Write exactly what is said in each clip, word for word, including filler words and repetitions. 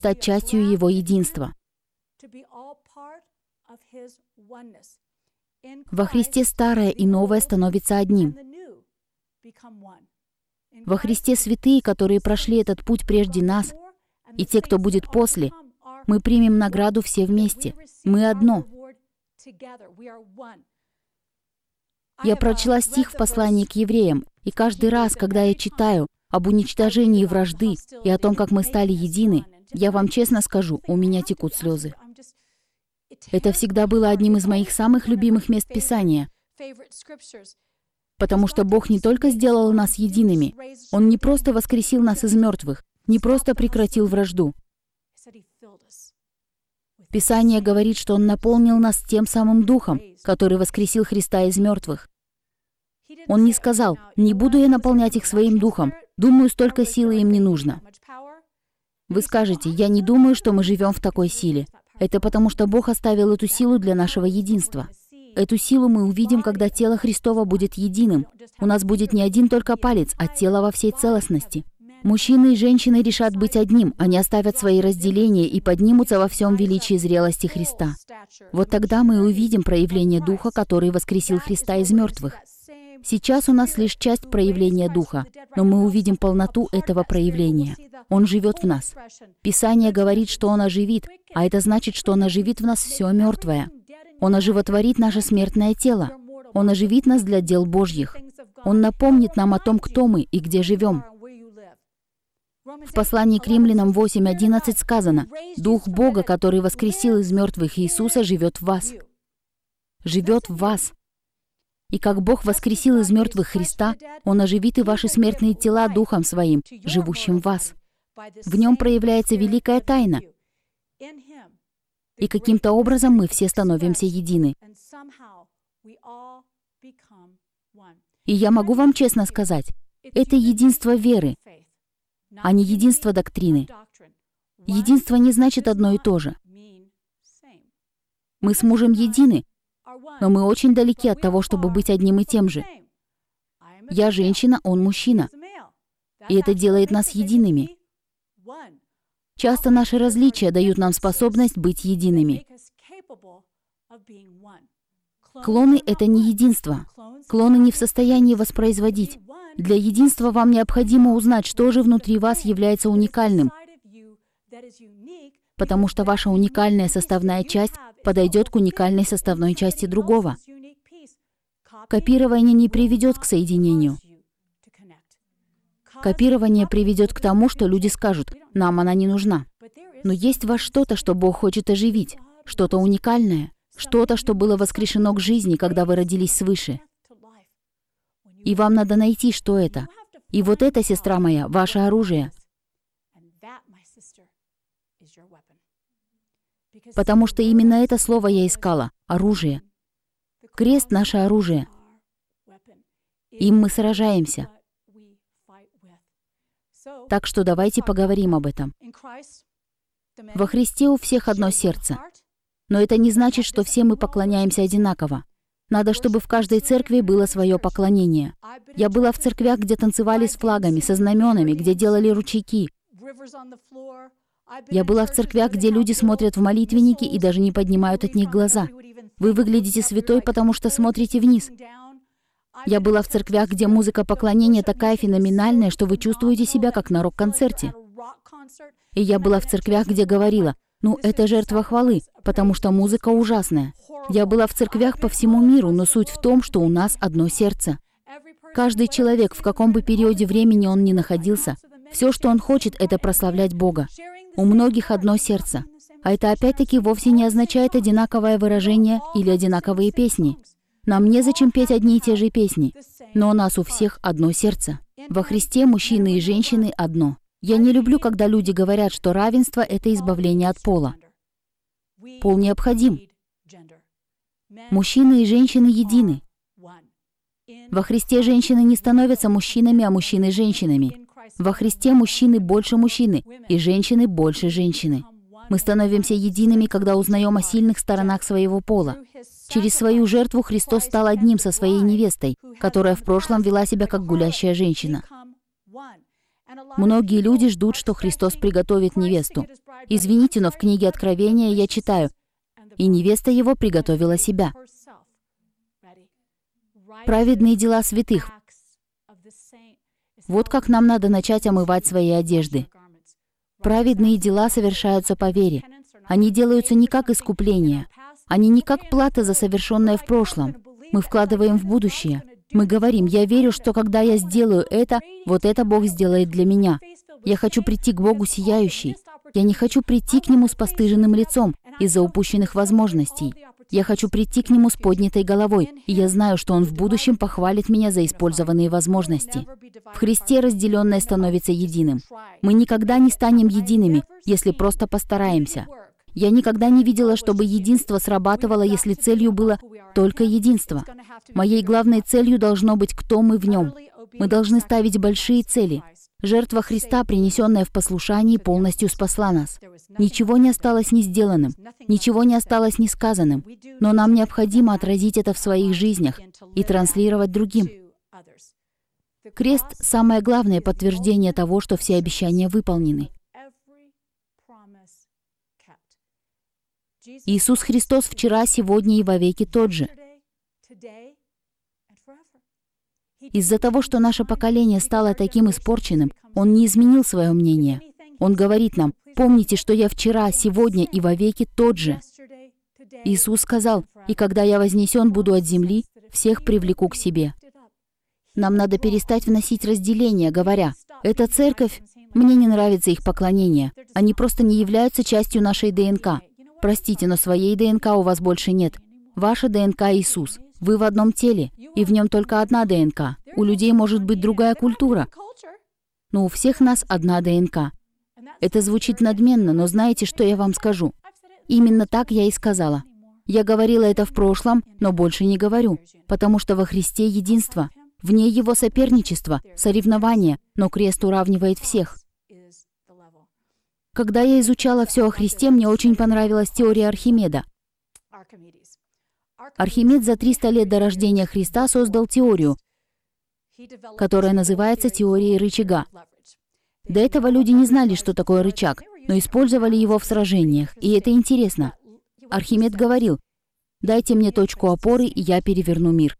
стать частью Его единства. Во Христе старое и новое становится одним. Во Христе святые, которые прошли этот путь прежде нас, и те, кто будет после, мы примем награду все вместе. Мы одно. Я прочла стих в послании к евреям, и каждый раз, когда я читаю об уничтожении вражды и о том, как мы стали едины, я вам честно скажу, у меня текут слезы. Это всегда было одним из моих самых любимых мест Писания, потому что Бог не только сделал нас едиными, Он не просто воскресил нас из мертвых, не просто прекратил вражду. Писание говорит, что Он наполнил нас тем самым Духом, который воскресил Христа из мертвых. Он не сказал: «Не буду я наполнять их своим Духом, думаю, столько силы им не нужно». Вы скажете: «Я не думаю, что мы живем в такой силе». Это потому, что Бог оставил эту силу для нашего единства. Эту силу мы увидим, когда тело Христово будет единым. У нас будет не один только палец, а тело во всей целостности. Мужчины и женщины решат быть одним, они оставят свои разделения и поднимутся во всем величии зрелости Христа. Вот тогда мы увидим проявление Духа, который воскресил Христа из мертвых. Сейчас у нас лишь часть проявления Духа, но мы увидим полноту этого проявления. Он живет в нас. Писание говорит, что Он оживит, а это значит, что Он оживит в нас все мертвое. Он оживотворит наше смертное тело. Он оживит нас для дел Божьих. Он напомнит нам о том, кто мы и где живем. В послании к Римлянам восемь одиннадцать сказано: «Дух Бога, который воскресил из мертвых Иисуса, живет в вас». Живет в вас. И как Бог воскресил из мертвых Христа, Он оживит и ваши смертные тела Духом Своим, живущим в вас. В Нем проявляется великая тайна. И каким-то образом мы все становимся едины. И я могу вам честно сказать, это единство веры, а не единство доктрины. Единство не значит одно и то же. Мы с мужем едины, но мы очень далеки от того, чтобы быть одним и тем же. Я женщина, он мужчина. И это делает нас едиными. Часто наши различия дают нам способность быть едиными. Клоны — это не единство. Клоны не в состоянии воспроизводить. Для единства вам необходимо узнать, что же внутри вас является уникальным, потому что ваша уникальная составная часть подойдет к уникальной составной части другого. Копирование не приведет к соединению. Копирование приведет к тому, что люди скажут: «Нам она не нужна». Но есть в вас что-то, что Бог хочет оживить, что-то уникальное, что-то, что было воскрешено к жизни, когда вы родились свыше. И вам надо найти, что это. И вот это, сестра моя, ваше оружие. Потому что именно это слово я искала — оружие. Крест — наше оружие. Им мы сражаемся. Так что давайте поговорим об этом. Во Христе у всех одно сердце. Но это не значит, что все мы поклоняемся одинаково. Надо, чтобы в каждой церкви было свое поклонение. Я была в церквях, где танцевали с флагами, со знаменами, где делали ручейки. Я была в церквях, где люди смотрят в молитвенники и даже не поднимают от них глаза. Вы выглядите святой, потому что смотрите вниз. Я была в церквях, где музыка поклонения такая феноменальная, что вы чувствуете себя как на рок-концерте. И я была в церквях, где говорила: «Ну, это жертва хвалы, потому что музыка ужасная». Я была в церквях по всему миру, но суть в том, что у нас одно сердце. Каждый человек, в каком бы периоде времени он ни находился, все, что он хочет, это прославлять Бога. У многих одно сердце. А это опять-таки вовсе не означает одинаковое выражение или одинаковые песни. Нам незачем петь одни и те же песни, но у нас у всех одно сердце. Во Христе мужчины и женщины одно. Я не люблю, когда люди говорят, что равенство — это избавление от пола. Пол необходим. Мужчины и женщины едины. Во Христе женщины не становятся мужчинами, а мужчины — женщинами. Во Христе мужчины больше мужчины, и женщины больше женщины. Мы становимся едиными, когда узнаем о сильных сторонах своего пола. Через свою жертву Христос стал одним со своей невестой, которая в прошлом вела себя как гулящая женщина. Многие люди ждут, что Христос приготовит невесту. Извините, но в книге Откровения я читаю: «И невеста его приготовила себя». Праведные дела святых. Вот как нам надо начать омывать свои одежды. Праведные дела совершаются по вере. Они делаются не как искупление. Они не как плата за совершенное в прошлом. Мы вкладываем в будущее. Мы говорим: «Я верю, что когда я сделаю это, вот это Бог сделает для меня». Я хочу прийти к Богу сияющий. Я не хочу прийти к Нему с постыженным лицом из-за упущенных возможностей. Я хочу прийти к Нему с поднятой головой, и я знаю, что Он в будущем похвалит меня за использованные возможности. В Христе разделенное становится единым. Мы никогда не станем едиными, если просто постараемся. Я никогда не видела, чтобы единство срабатывало, если целью было только единство. Моей главной целью должно быть, кто мы в Нем. Мы должны ставить большие цели. Жертва Христа, принесенная в послушании, полностью спасла нас. Ничего не осталось не сделанным, ничего не осталось не сказанным, но нам необходимо отразить это в своих жизнях и транслировать другим. Крест — самое главное подтверждение того, что все обещания выполнены. Иисус Христос вчера, сегодня и вовеки тот же. Из-за того, что наше поколение стало таким испорченным, Он не изменил свое мнение. Он говорит нам: «Помните, что я вчера, сегодня и вовеки тот же». Иисус сказал: «И когда я вознесен буду от земли, всех привлеку к себе». Нам надо перестать вносить разделение, говоря: «Эта церковь, мне не нравится их поклонение. Они просто не являются частью нашей ДНК. Простите, но своей ДНК у вас больше нет. Ваша ДНК — Иисус. Вы в одном теле, и в нем только одна ДНК. У людей может быть другая культура, но у всех нас одна ДНК». Это звучит надменно, но знаете, что я вам скажу? Именно так я и сказала. Я говорила это в прошлом, но больше не говорю, потому что во Христе единство. Вне Его соперничество, соревнование, но крест уравнивает всех. Когда я изучала все о Христе, мне очень понравилась теория Архимеда. Архимед за триста лет до рождения Христа создал теорию, которая называется теорией рычага. До этого люди не знали, что такое рычаг, но использовали его в сражениях, и это интересно. Архимед говорил: «Дайте мне точку опоры, и я переверну мир».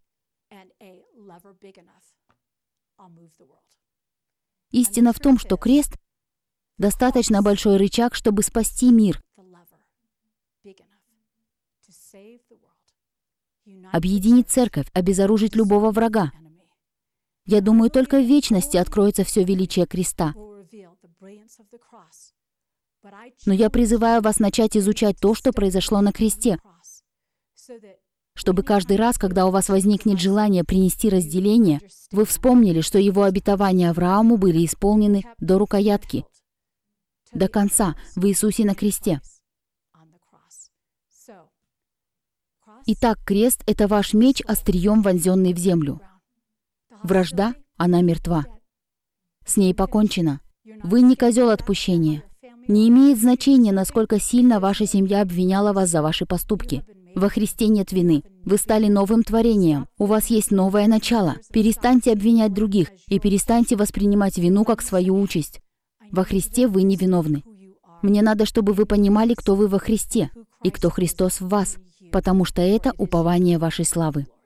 Истина в том, что крест — достаточно большой рычаг, чтобы спасти мир, объединить церковь, обезоружить любого врага. Я думаю, только в вечности откроется все величие креста. Но я призываю вас начать изучать то, что произошло на кресте, чтобы каждый раз, когда у вас возникнет желание принести разделение, вы вспомнили, что его обетования Аврааму были исполнены до рукоятки, до конца, в Иисусе на кресте. Итак, крест — это ваш меч, острием вонзенный в землю. Вражда, она мертва. С ней покончено. Вы не козел отпущения. Не имеет значения, насколько сильно ваша семья обвиняла вас за ваши поступки. Во Христе нет вины. Вы стали новым творением. У вас есть новое начало. Перестаньте обвинять других и перестаньте воспринимать вину как свою участь. Во Христе вы невиновны. Мне надо, чтобы вы понимали, кто вы во Христе и кто Христос в вас, потому что это упование вашей славы.